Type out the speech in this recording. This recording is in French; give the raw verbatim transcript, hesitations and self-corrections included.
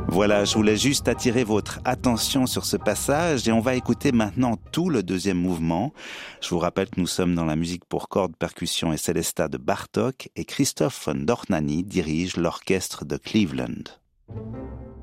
Voilà, je voulais juste attirer votre attention sur ce passage et on va écouter maintenant tout le deuxième mouvement. Je vous rappelle que nous sommes dans la musique pour cordes, percussions et célesta de Bartók et Christoph von Dohnányi dirige l'orchestre de Cleveland.